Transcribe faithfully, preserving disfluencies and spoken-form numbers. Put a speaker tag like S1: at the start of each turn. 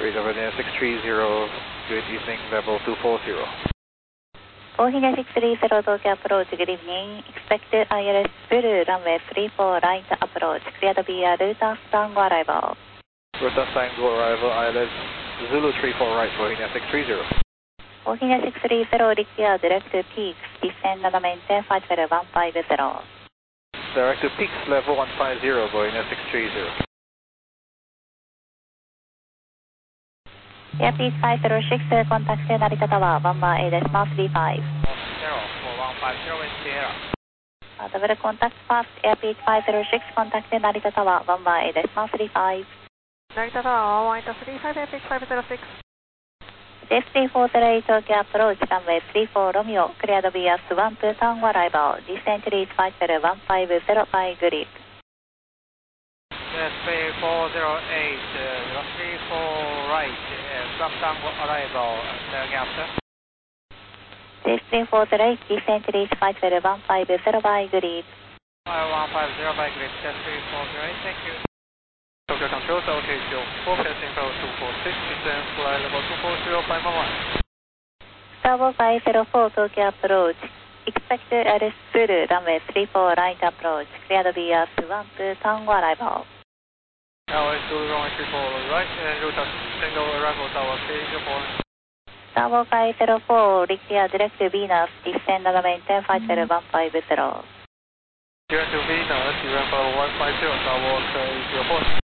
S1: Radar Vanilla six three zero, good evening, level two four zero.
S2: Bohemia six three zero, Tokyo approach, good evening. Expected I L S Blue, runway three four right approach, cleared via Rutas Tango arrival.
S1: Rutas Tango arrival, I L S Zulu three four right, Bohemia six three zero.
S2: Bohemia six three zero, require direct to peaks, descend and maintain flight level one five zero.
S1: Direct to peaks, level one five zero, Bohemia six three zero.
S2: Airspeed five zero six, contact Narita Tower, one bar A decimal three five.
S1: Zero for one five zero in Sierra.
S2: Uh, double contact fast, airspeed five zero six, contact Narita Tower, one bar A decimal three five.
S3: Narita Tower, one bar three five, airspeed five zero six.
S2: J three four zero eight, Tokyo approach, runway three four Romeo, cleared via one two Tango arrival, descent reach flight level one five zero by grip.
S1: Yes, three four zero eight, uh, three four right, uh, Swap Tango arrival, uh, after.
S2: J three four zero eight, descent reach flight level one five zero by grip.
S1: one five zero by grip, three four zero eight, thank you. Tokyo Control, Tower K zero four, passing level two four six, descend flight level two four zero by one.
S2: Tower five zero four, Tokyo approach. Expected L S Blue, runway three four right approach, cleared via one two Tango arrival.
S1: L S Zulu runway three four right, and Rutas Tango arrival, Tower K zero four.
S2: Tower five zero four, require direct to Venus, descend and maintain flight level one five zero.
S1: Direct to Venus, you run for one five zero, Tower K zero four.